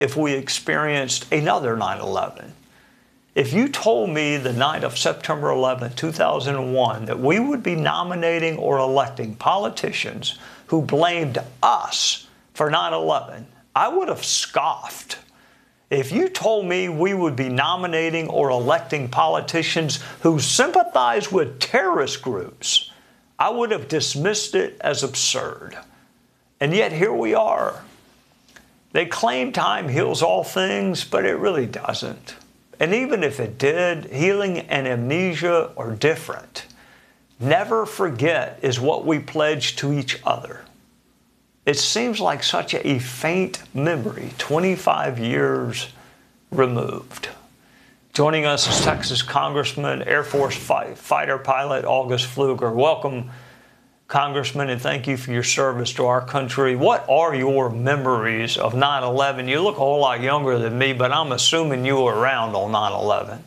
if we experienced another 9/11. If you told me the night of September 11, 2001, that we would be nominating or electing politicians who blamed us for 9/11, I would have scoffed. If you told me we would be nominating or electing politicians who sympathize with terrorist groups, I would have dismissed it as absurd. And yet here we are. They claim time heals all things, but it really doesn't. And even if it did, healing and amnesia are different. Never forget is what we pledge to each other. It seems like such a faint memory, 25 years removed. Joining us is Texas Congressman, Air Force fighter pilot August Pfluger. Welcome, Congressman, and thank you for your service to our country. What are your memories of 9/11? You look a whole lot younger than me, but I'm assuming you were around on 9/11.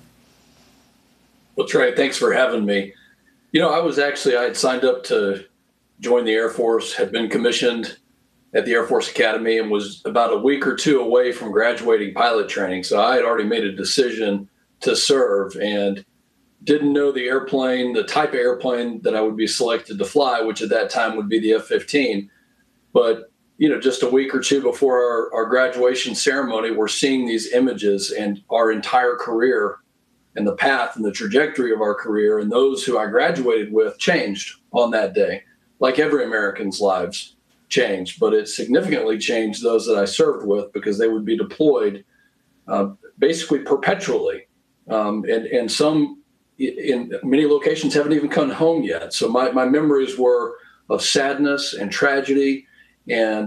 Well, Trey, thanks for having me. You know, I had signed up to join the Air Force, had been commissioned at the Air Force Academy, and was about a week or two away from graduating pilot training. So I had already made a decision to serve and didn't know the type of airplane that I would be selected to fly, which at that time would be the F-15. But, you know, just a week or two before our graduation ceremony, we're seeing these images, and our entire career and the path and the trajectory of our career and those who I graduated with changed on that day, like every American's lives changed. But it significantly changed those that I served with, because they would be deployed basically perpetually. And some in many locations haven't even come home yet. So my memories were of sadness and tragedy, and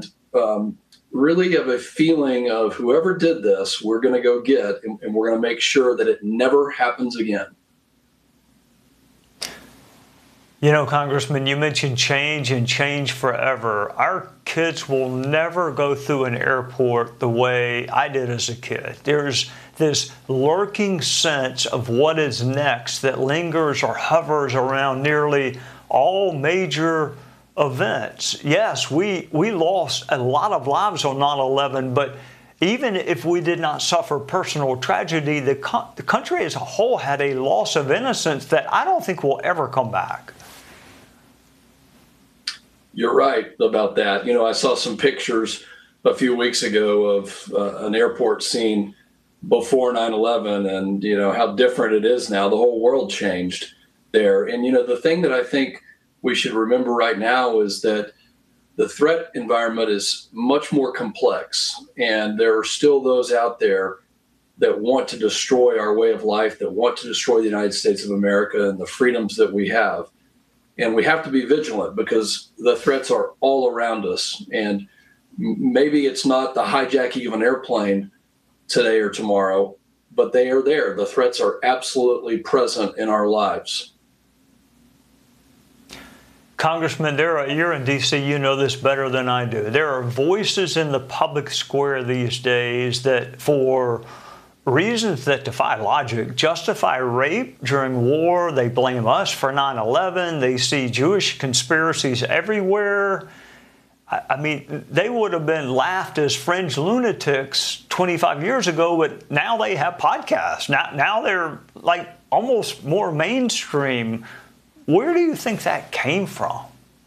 really of a feeling of whoever did this, we're going to go get, and we're going to make sure that it never happens again. You know, Congressman, you mentioned change and change forever. Our kids will never go through an airport the way I did as a kid. There's this lurking sense of what is next that lingers or hovers around nearly all major events. Yes, we lost a lot of lives on 9/11, but even if we did not suffer personal tragedy, the country as a whole had a loss of innocence that I don't think will ever come back. You're right about that. You know, I saw some pictures a few weeks ago of an airport scene before 9/11, and, you know, how different it is now. The whole world changed there. And, you know, the thing that I think we should remember right now is that the threat environment is much more complex, and there are still those out there that want to destroy our way of life, that want to destroy the United States of America and the freedoms that we have. And we have to be vigilant, because the threats are all around us. And maybe it's not the hijacking of an airplane today or tomorrow, but they are there. The threats are absolutely present in our lives. Congressman, you're in D.C., you know this better than I do. There are voices in the public square these days that, for reasons that defy logic, justify rape during war. They blame us for 9/11. They see Jewish conspiracies everywhere. I mean, they would have been laughed as fringe lunatics 25 years ago, but now they have podcasts. Now they're like almost more mainstream. Where do you think that came from?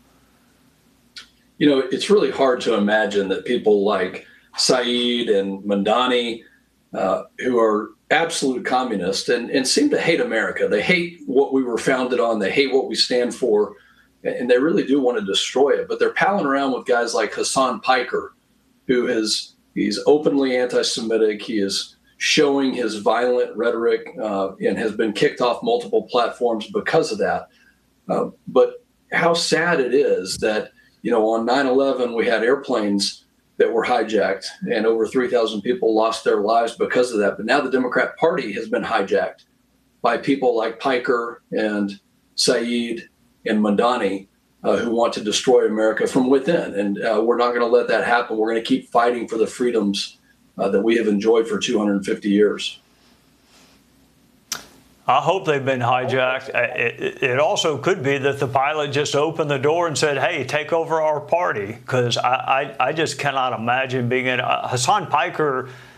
You know, it's really hard to imagine that people like Saeed and Mamdani, who are absolute communists and seem to hate America. They hate what we were founded on. They hate what we stand for. And they really do want to destroy it. But they're palling around with guys like Hassan Piker, he's openly anti-Semitic. He is showing his violent rhetoric and has been kicked off multiple platforms because of that. But how sad it is that, you know, on 9/11, we had airplanes that were hijacked, and over 3,000 people lost their lives because of that. But now the Democrat Party has been hijacked by people like Piker and Saeed and Mamdani, who want to destroy America from within. And we're not going to let that happen. We're going to keep fighting for the freedoms that we have enjoyed for 250 years. I hope they've been hijacked. It also could be that the pilot just opened the door and said, hey, take over our party, because I just cannot imagine being in. Hassan Piker